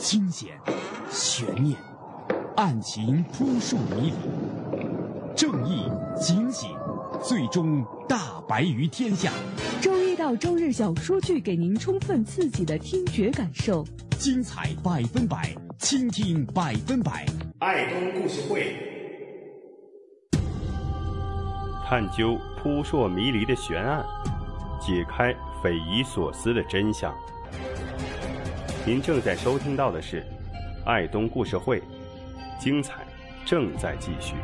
惊险、悬念、案情扑朔迷离，正义、警醒，最终大白于天下。 周一到周日小说剧给您充分刺激的听觉感受， 精彩100%，倾听100%。 爱东故事会， 探究扑朔迷离的悬案，解开匪夷所思的真相。您正在收听到的是爱东故事会，精彩正在继续。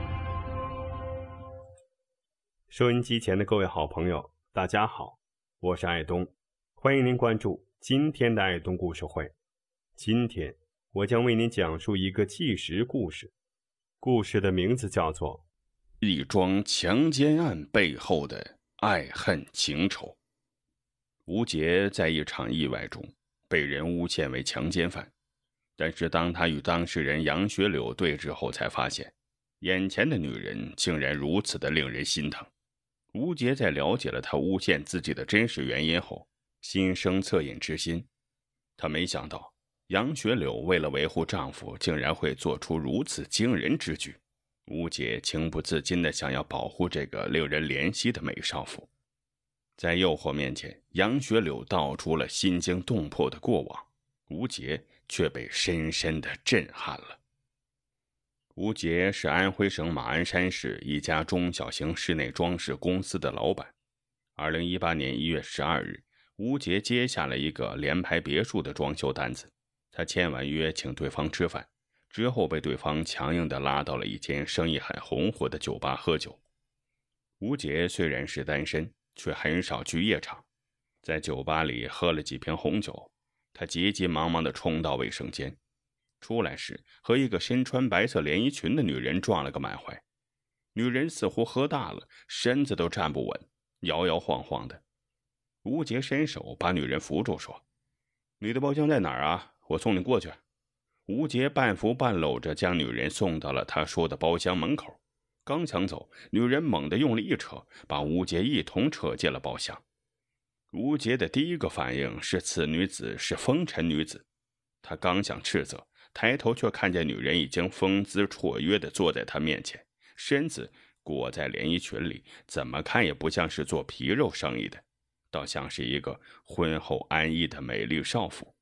收音机前的各位好朋友，大家好，我是爱东，欢迎您关注今天的爱东故事会。今天我将为您讲述一个纪实故事，故事的名字叫做一桩强奸案背后的爱恨情仇。吴杰在一场意外中被人诬陷为强奸犯，但是当他与当事人杨学柳对峙后，才发现眼前的女人竟然如此的令人心疼。吴杰在了解了他诬陷自己的真实原因后，心生恻隐之心。他没想到杨学柳为了维护丈夫，竟然会做出如此惊人之举。吴杰情不自禁地想要保护这个令人怜惜的美少妇。在诱惑面前，杨学柳道出了心惊动魄的过往，吴杰却被深深地震撼了。吴杰是安徽省马鞍山市一家中小型室内装饰公司的老板。2018年1月12日，吴杰接下了一个联排别墅的装修单子，他签完约请对方吃饭，之后被对方强硬地拉到了一间生意很红火的酒吧喝酒。吴杰虽然是单身，却很少去夜场，在酒吧里喝了几瓶红酒，他急急忙忙地冲到卫生间，出来时和一个身穿白色连衣裙的女人撞了个满怀。女人似乎喝大了，身子都站不稳，摇摇晃晃的。吴杰伸手把女人扶住，说：“你的包厢在哪儿啊？我送你过去。”吴杰半扶半搂着将女人送到了他说的包厢门口，刚想走，女人猛地用力一扯，把吴杰一同扯进了包厢。吴杰的第一个反应是此女子是风尘女子，他刚想斥责，抬头却看见女人已经风姿绰约地坐在他面前，身子裹在连衣裙里，怎么看也不像是做皮肉生意的，倒像是一个婚后安逸的美丽少妇。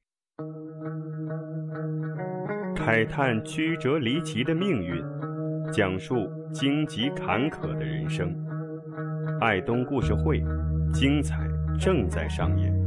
慨叹曲折离奇的命运，讲述荆棘坎坷的人生。爱东故事会，精彩正在上演。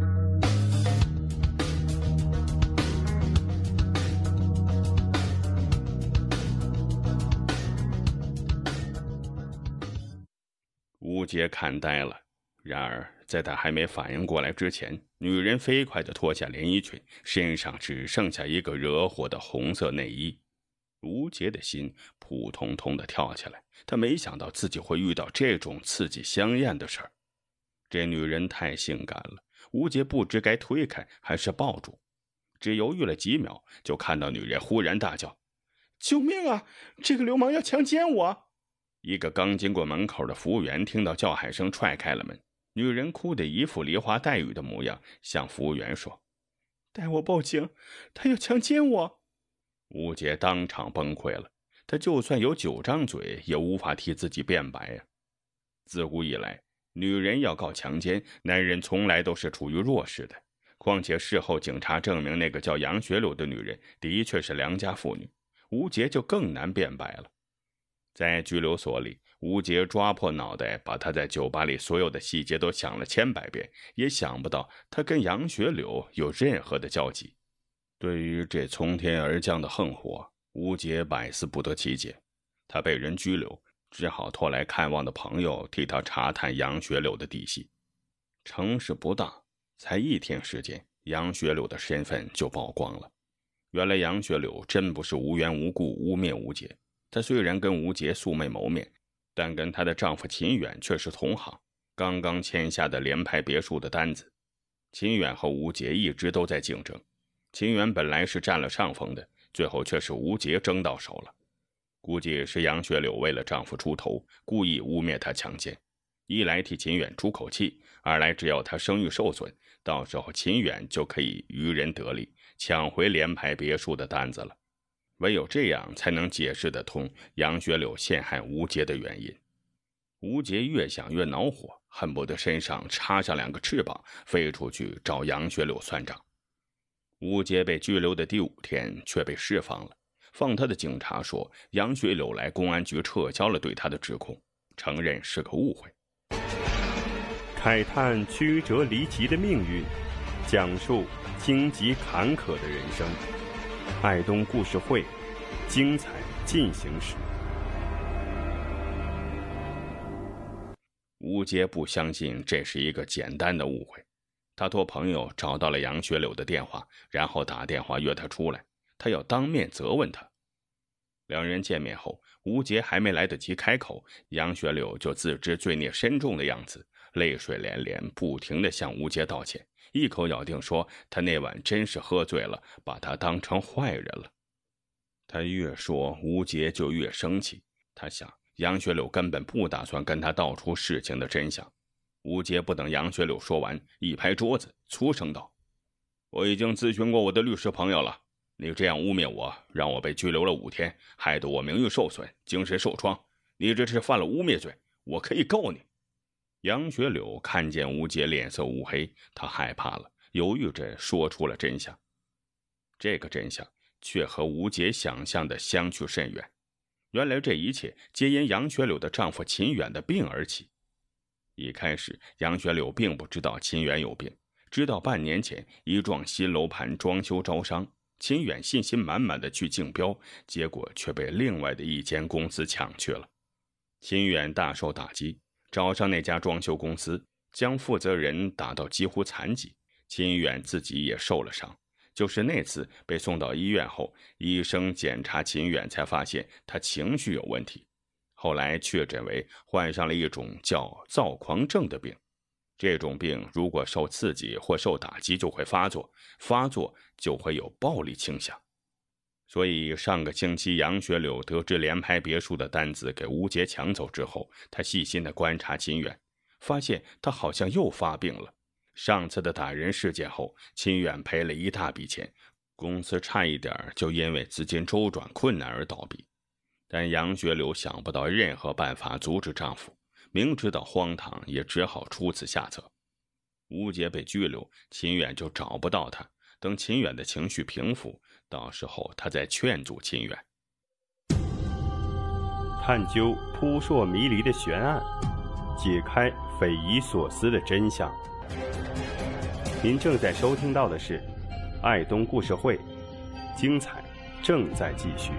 吴杰看呆了，然而在他还没反应过来之前，女人飞快地脱下连衣裙，身上只剩下一个惹火的红色内衣。吴杰的心扑通通地跳起来，他没想到自己会遇到这种刺激香艳的事儿。这女人太性感了，吴杰不知该推开还是抱住，只犹豫了几秒，就看到女人忽然大叫：“救命啊！这个流氓要强奸我！”一个刚经过门口的服务员听到叫喊声，踹开了门。女人哭得一副梨花带雨的模样，向服务员说：“带我报警，他要强奸我！”吴杰当场崩溃了，他就算有9张嘴，也无法替自己辩白呀。自古以来，女人要告强奸，男人从来都是处于弱势的。况且事后警察证明那个叫杨学柳的女人的确是良家妇女，吴杰就更难辩白了。在拘留所里，吴杰抓破脑袋，把他在酒吧里所有的细节都想了千百遍，也想不到他跟杨学柳有任何的交集。对于这从天而降的横祸，吴杰百思不得其解。他被人拘留，只好托来看望的朋友替他查探杨学柳的底细。成事不大，才1天时间，杨学柳的身份就曝光了。原来杨学柳真不是无缘无故污蔑吴杰，她虽然跟吴杰素未谋面，但跟她的丈夫秦远却是同行，刚刚签下的联排别墅的单子。秦远和吴杰一直都在竞争，秦远本来是占了上风的，最后却是吴杰争到手了。估计是杨学柳为了丈夫出头，故意污蔑她强奸。 一来替秦远出口气，二来只要他声誉受损，到时候秦远就可以渔人得利，抢回联排别墅的单子了。唯有这样才能解释得通杨学柳陷害吴杰的原因。吴杰越想越恼火，恨不得身上插上2个翅膀，飞出去找杨学柳算账。吴杰被拘留的第5天却被释放了，放他的警察说杨学柳来公安局撤销了对他的指控，承认是个误会。 慨叹曲折离奇的命运，讲述荆棘坎坷的人生。爱东故事会，精彩进行时。 吴杰不相信这是一个简单的误会，他托朋友找到了杨学柳的电话，然后打电话约他出来，他要当面责问他。2人见面后，吴杰还没来得及开口，杨学柳就自知罪孽深重的样子，泪水连连，不停地向吴杰道歉，一口咬定说他那晚真是喝醉了，把他当成坏人了。他越说，吴杰就越生气，他想杨学柳根本不打算跟他道出事情的真相。吴杰不等杨学柳说完，一拍桌子，粗声道：“我已经咨询过我的律师朋友了，你这样污蔑我，让我被拘留了5天，害得我名誉受损，精神受创，你这是犯了污蔑罪，我可以告你。”杨学柳看见吴杰脸色乌黑，他害怕了，犹豫着说出了真相。这个真相却和吴杰想象的相去甚远。原来这一切皆因杨学柳的丈夫秦远的病而起。一开始，杨学柳并不知道秦远有病，直到半年前一幢新楼盘装修招商，秦远信心满满的去竞标，结果却被另外的一间公司抢去了。秦远大受打击，找上那家装修公司，将负责人打到几乎残疾，秦远自己也受了伤。就是那次被送到医院后，医生检查秦远才发现他情绪有问题，后来确诊为患上了一种叫躁狂症的病。这种病如果受刺激或受打击就会发作，发作就会有暴力倾向。所以上个星期杨学柳得知联排别墅的单子给吴杰抢走之后，他细心地观察秦远，发现他好像又发病了。上次的打人事件后，秦远赔了一大笔钱，公司差一点就因为资金周转困难而倒闭。但杨学柳想不到任何办法阻止丈夫，明知道荒唐也只好出此下策。吴杰被拘留，秦远就找不到他，等秦远的情绪平复，到时候他再劝阻秦远。 探究扑朔迷离的悬案，解开匪夷所思的真相。您正在收听到的是爱东故事会，精彩正在继续。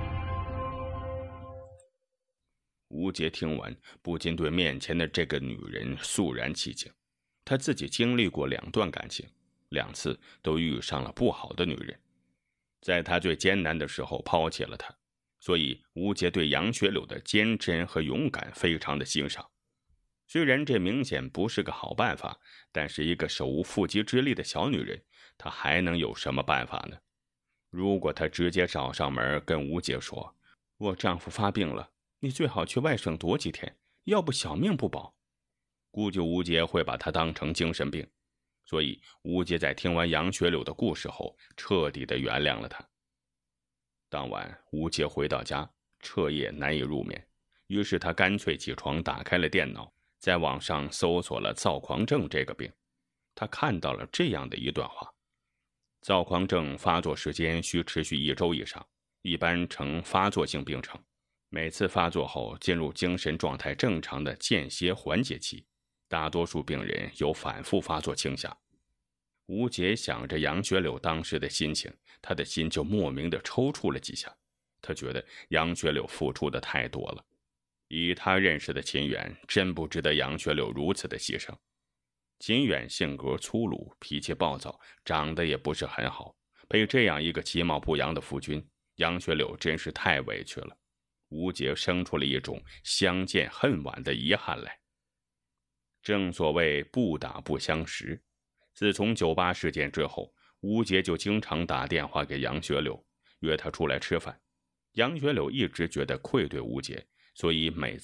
吴杰听完，不禁对面前的这个女人肃然起敬。他自己经历过2段感情，2次都遇上了不好的女人，在他最艰难的时候抛弃了她，所以吴杰对杨学柳的坚贞和勇敢非常的欣赏。虽然这明显不是个好办法，但是一个手无缚鸡之力的小女人，她还能有什么办法呢？如果她直接找上门跟吴杰说，我丈夫发病了，你最好去外省躲几天，要不小命不保，估计吴杰会把她当成精神病。所以吴杰在听完杨学柳的故事后，彻底的原谅了她。当晚吴杰回到家，彻夜难以入眠，于是他干脆起床打开了电脑，在网上搜索了躁狂症这个病。他看到了这样的一段话：躁狂症发作时间需持续1周以上，一般呈发作性病程，每次发作后进入精神状态正常的间歇缓解期，大多数病人有反复发作倾向。吴杰想着杨学柳当时的心情，他的心就莫名的抽搐了几下。他觉得杨学柳付出的太多了，以他认识的秦远，真不值得杨学柳如此的牺牲。秦远性格粗鲁，脾气暴躁，长得也不是很好，被这样一个其貌不扬的夫君，杨学柳真是太委屈了。吴杰生出了一种相见恨晚的遗憾来。正所谓不打不相识，自从酒吧事件之后，吴杰就经常打电话给杨学柳，约他出来吃饭。杨学柳一直觉得愧对吴杰，所以每